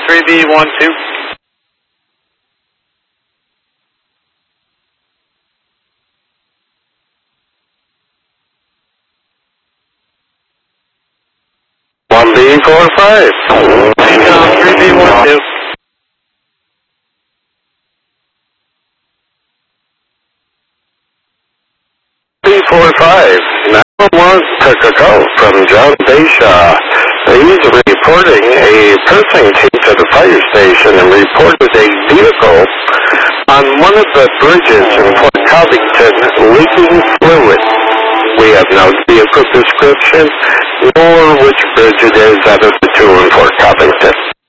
3B12. One B45. 3B12. B45. 911 took a call from John Bayshaw. He's reporting a person came to the fire station and reported a vehicle on one of the bridges in Port Covington leaking fluid. We have no vehicle description nor which bridge it is out of the two in Port Covington.